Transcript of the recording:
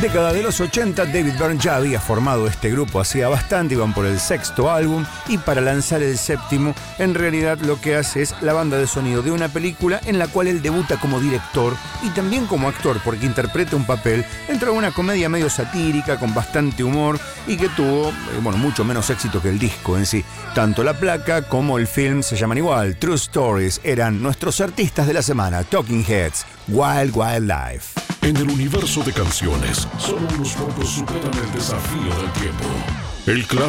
Década de los 80, David Byrne ya había formado este grupo hacía bastante, iban por el sexto álbum, y para lanzar el séptimo, en realidad lo que hace es la banda de sonido de una película en la cual él debuta como director y también como actor, porque interpreta un papel dentro de una comedia medio satírica, con bastante humor, y que tuvo, mucho menos éxito que el disco en sí. Tanto la placa como el film se llaman igual, True Stories. Eran nuestros artistas de la semana, Talking Heads, Wild Wild Life. En el universo de canciones, solo unos pocos superan el desafío del tiempo. El clásico